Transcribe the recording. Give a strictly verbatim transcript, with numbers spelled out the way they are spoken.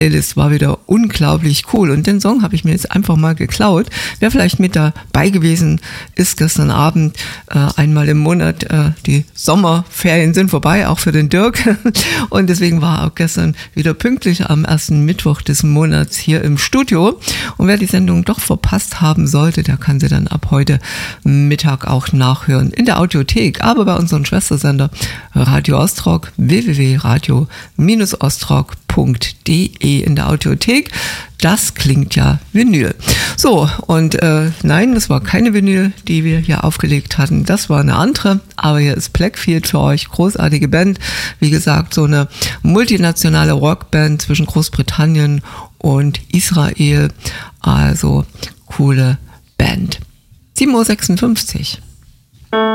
Playlist war wieder unglaublich cool und den Song habe ich mir jetzt einfach mal geklaut. Wer vielleicht mit dabei gewesen ist gestern Abend, äh, einmal im Monat, äh, die Sommerferien sind vorbei, auch für den Dirk, und deswegen war er auch gestern wieder pünktlich am ersten Mittwoch des Monats hier im Studio, und wer die Sendung doch verpasst haben sollte, der kann sie dann ab heute Mittag auch nachhören in der Audiothek, aber bei unserem Schwestersender Radio Ostrock, w w w punkt radio ostrock punkt d e in der Audiothek. Das klingt ja Vinyl. So, und äh, nein, das war keine Vinyl, die wir hier aufgelegt hatten. Das war eine andere, aber hier ist Blackfield für euch. Großartige Band. Wie gesagt, so eine multinationale Rockband zwischen Großbritannien und Israel. Also coole Band. sieben Uhr sechsundfünfzig.